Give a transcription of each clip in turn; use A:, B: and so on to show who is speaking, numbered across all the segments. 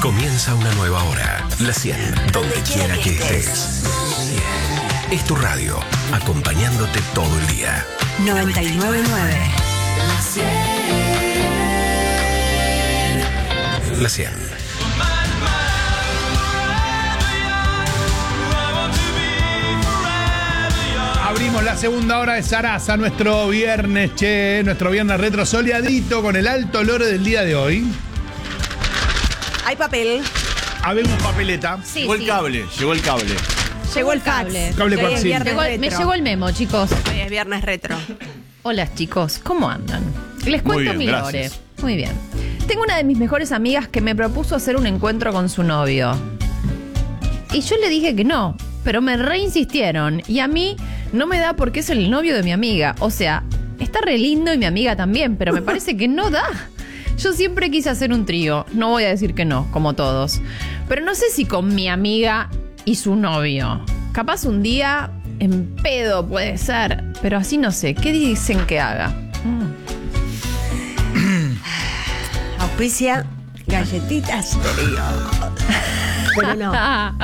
A: Comienza una nueva hora. La 100, donde quiera que estés. Es tu radio, acompañándote todo el día.
B: 99.9.
A: La 100.
C: Abrimos la segunda hora de Sarasa, nuestro viernes, nuestro viernes retro soleadito con el alto olor del día de hoy.
B: Hay papel.
C: Habemos papeleta.
D: Sí,
E: Llegó el cable.
B: Llegó el
D: cable.
C: Cable
B: Hoy es
C: coaxial.
B: viernes
D: Me
B: retro.
D: llegó el memo, chicos.
B: Hoy es viernes retro.
D: Hola, chicos, ¿cómo andan? Les
E: Muy
D: cuento
E: bien,
D: mi
E: gracias.
D: lore. Muy bien. Tengo una de mis mejores amigas que me propuso hacer un encuentro con su novio. Y yo le dije que no, pero me reinsistieron. Y a mí no me da porque es el novio de mi amiga. O sea, está re lindo y mi amiga también, pero me parece que no da. Yo siempre quise hacer un trío. No voy a decir que no, como todos. Pero no sé si con mi amiga y su novio. Capaz un día en pedo puede ser, pero así no sé. ¿Qué dicen que haga?
B: Auspicia galletitas trío. Pero no.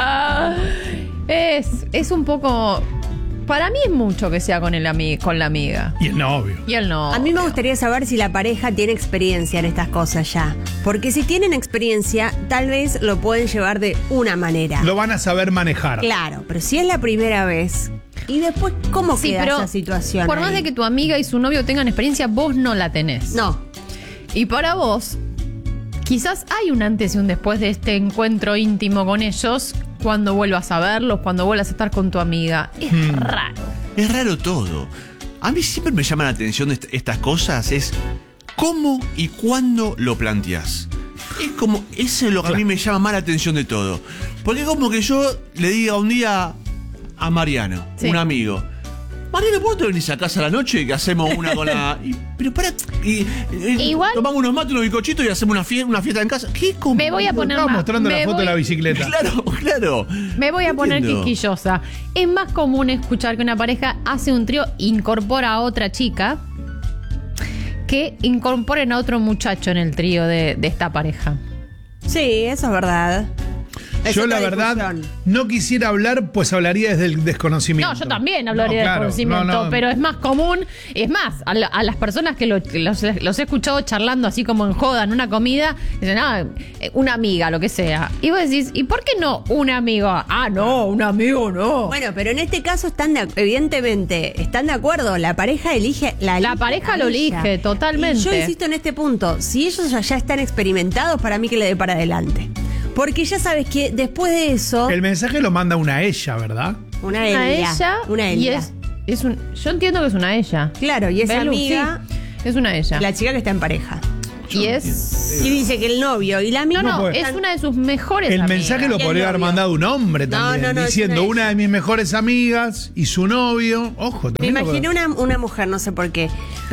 D: Es un poco... Para mí es mucho que sea con la amiga.
C: Y el novio.
D: Y él no.
B: A mí me gustaría saber si la pareja tiene experiencia en estas cosas ya. Porque si tienen experiencia, tal vez lo pueden llevar de una manera.
C: Lo van a saber manejar.
B: Claro, pero si es la primera vez, y después, ¿cómo
D: Sí,
B: queda
D: pero
B: esa situación?
D: por más
B: ahí?
D: de que tu amiga y su novio tengan experiencia, vos no la tenés.
B: No.
D: Y para vos, quizás hay un antes y un después de este encuentro íntimo con ellos, cuando vuelvas a verlos, cuando vuelvas a estar con tu amiga. Es raro.
E: Es raro todo. A mí siempre me llama la atención estas cosas, es cómo y cuándo lo planteás. Es como, eso es lo que a mí me llama más la atención de todo. Porque como que yo le diga un día a Mariano,
D: Sí.
E: un amigo, Mariano, ¿vos te venís a casa a la noche que hacemos una con la... pero para...
D: Igual-
E: tomamos unos mates, unos bizcochitos y hacemos una fiesta en casa. ¿Qué? ¿Cómo?
D: Me voy a poner
C: Estaba
D: más-
C: mostrando la
D: me
C: foto de la
D: voy-
C: bicicleta.
E: Claro.
D: Me voy a
E: No
D: poner
E: entiendo.
D: quisquillosa. Es más común escuchar que una pareja hace un trío, incorpora a otra chica, que incorporen a otro muchacho en el trío de esta pareja.
B: Sí, eso es verdad. Es
C: Yo
B: otra
C: la verdad
B: discusión.
C: no quisiera hablar, pues hablaría desde el desconocimiento.
D: No, yo también hablaría
C: No,
D: de
C: claro,
D: conocimiento,
C: no.
D: pero es más común. Es más, a las personas que los he escuchado charlando así como en joda, en una comida, dicen, una amiga, lo que sea. Y vos decís, ¿y por qué no un amigo? Ah, no, un amigo no.
B: Bueno, pero en este caso evidentemente están de acuerdo. La pareja elige
D: La pareja lo elige, totalmente.
B: Y yo insisto en este punto. Si ellos ya están experimentados, para mí que le dé para adelante. Porque ya sabes que después de eso,
C: El mensaje lo manda una ella, ¿verdad?
B: una
D: Una
B: ella.
D: ella.
B: Una
D: Y
B: ella.
D: yo entiendo que es una ella.
B: Claro, y esa
D: Belu,
B: amiga,
D: sí, es una ella.
B: la chica que está en pareja.
D: Y es...
B: Y dice que el novio y la amiga.
D: No,
C: pues.
D: es una de sus mejores
C: El
D: amigas.
C: mensaje lo
B: Y el
C: podría haber
B: novio.
C: mandado un hombre también,
B: No, es
C: diciendo
B: una
C: una de mis mejores amigas y su novio. Ojo,
B: Me
C: también lo-
B: imaginé una mujer, no sé por qué.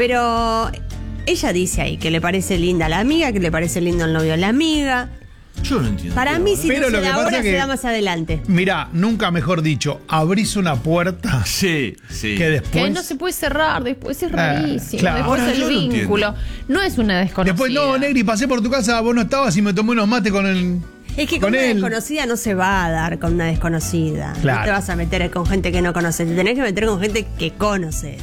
B: Pero ella dice ahí que le parece linda la amiga, que le parece lindo el novio de la amiga.
E: Yo no entiendo.
B: Para mí, si
C: Pero
B: no
C: lo
B: se
C: que
B: da
C: pasa
B: ahora,
C: que-
B: se da más adelante.
C: Mirá, nunca mejor dicho, abrís una puerta
E: Sí.
C: que después...
D: Que no se puede cerrar, después es rarísimo.
C: claro.
D: Después
E: Ahora
D: el
E: yo no
D: vínculo. No es una desconocida.
C: Después, no, Negri, pasé por tu casa, vos no estabas y me tomé unos mates con el...
B: Es que con una
C: él.
B: desconocida no se va a dar con una desconocida.
C: Claro.
B: No te vas a meter con gente que no conoces. Te tenés que meter con gente que conoces.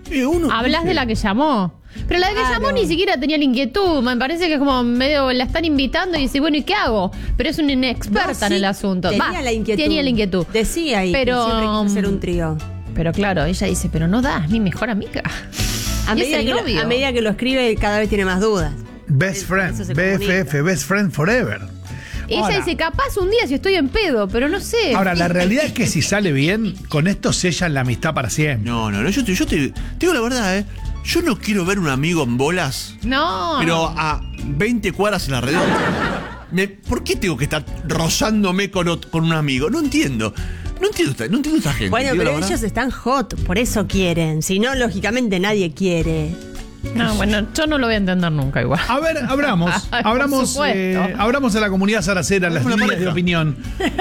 D: Hablas de la que llamó. Pero la de que
B: Claro.
D: llamó ni siquiera tenía la inquietud. Me parece que es como medio la están invitando y dice, bueno, ¿y qué hago? Pero es una inexperta
B: No, sí,
D: en el asunto.
B: Tenía
D: Va,
B: la inquietud.
D: Tenía la inquietud.
B: Decía ahí
D: Pero,
B: que siempre quiso hacer un trío.
D: Pero claro, ella dice, pero no da, es mi mejor amiga.
B: A
D: Y es
B: medida,
D: el
B: que
D: novio.
B: a medida que lo escribe, cada vez tiene más dudas.
C: Best
B: Por
C: friend,
B: eso se
C: BFF, best friend forever.
D: Ella
C: Ahora-
D: dice, capaz un día si estoy en pedo, pero no sé.
C: Ahora, la realidad es que si sale bien, con esto sellan la amistad para siempre.
E: No, yo te digo la verdad, yo no quiero ver un amigo en bolas,
D: No.
E: pero a 20 cuadras en la redonda. ¿Por qué tengo que estar rozándome con un amigo? No entiendo. No entiendo esta gente.
B: Bueno,
E: te digo
B: pero
E: la verdad.
B: ellos están hot, por eso quieren. Si no, lógicamente nadie quiere.
D: No, bueno, yo no lo voy a entender nunca igual.
C: A ver, abramos
D: Por supuesto.
C: abramos a la comunidad saracera, las
E: Abramos la
C: líneas de
E: pareja.
C: opinión.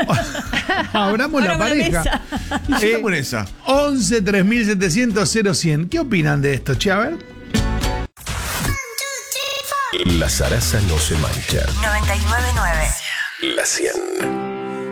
C: Abramos la
B: Abramos la
C: pareja.
B: mesa.
E: Y estamos en esa.
C: 11 3700 0100. ¿Qué opinan de esto, che? A ver.
A: La zaraza no se mancha.
B: 99.9.
A: La 100.